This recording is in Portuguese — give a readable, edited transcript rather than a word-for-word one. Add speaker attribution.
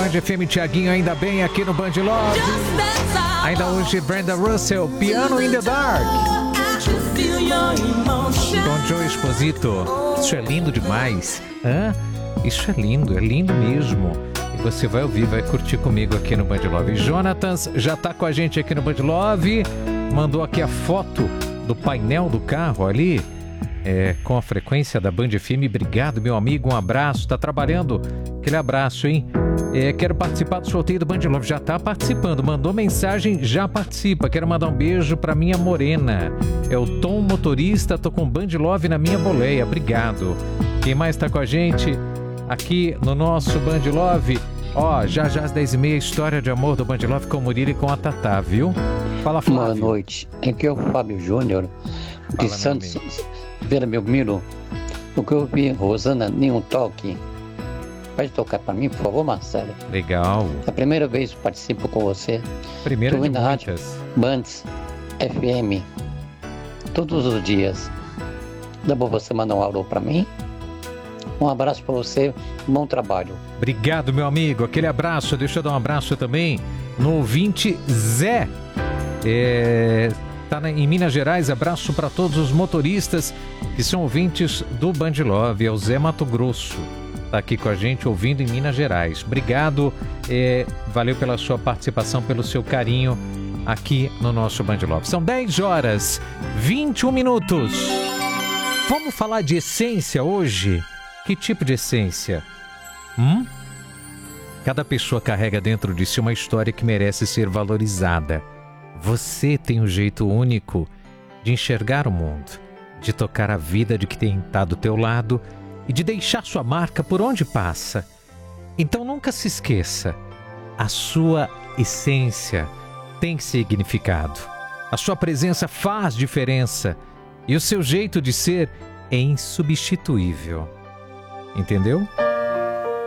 Speaker 1: Band FM, Thiaguinho, ainda bem aqui no Band Love. Ainda hoje, Brenda Russell, Piano in the Dark. Tom Joe Exposito. Isso é lindo demais. Isso é lindo mesmo. E você vai ouvir, vai curtir comigo aqui no Band Love. Jonatas já tá com a gente aqui no Band Love. Mandou aqui a foto do painel do carro ali. Com a frequência da Band FM. Obrigado, meu amigo, um abraço. Tá trabalhando? Aquele abraço, hein? Quero participar do sorteio do Band Love. Já tá participando, mandou mensagem, já participa. Quero mandar um beijo pra minha morena. É o Tom Motorista, tô com Band Love na minha boleia. Obrigado. Quem mais tá com a gente aqui no nosso Band Love? Já às 10h30, história de amor do Band Love com o Murilo e com a Tatá, viu? Fala, Flávio.
Speaker 2: Boa noite. Aqui é o Fábio Júnior de Santos. Vera, meu Miro, o que eu ouvi, Rosana, nenhum toque. Pode tocar pra mim, por favor, Marcelo?
Speaker 1: Legal.
Speaker 2: É a primeira vez que participo com você.
Speaker 1: Primeira de
Speaker 2: na rádio Bands FM todos os dias. Dá pra você mandar um alô pra mim? Um abraço pra você, bom trabalho.
Speaker 1: Obrigado, meu amigo. Aquele abraço. Deixa eu dar um abraço também no ouvinte Zé. Tá em Minas Gerais. Abraço para todos os motoristas que são ouvintes do Band Love. É o Zé Mato Grosso. Tá aqui com a gente ouvindo em Minas Gerais. Obrigado. Valeu pela sua participação, pelo seu carinho aqui no nosso Band Love. São 10h21. Vamos falar de essência hoje? Que tipo de essência? Cada pessoa carrega dentro de si uma história que merece ser valorizada. Você tem um jeito único de enxergar o mundo, de tocar a vida de quem está do teu lado e de deixar sua marca por onde passa. Então nunca se esqueça, a sua essência tem significado. A sua presença faz diferença e o seu jeito de ser é insubstituível. Entendeu?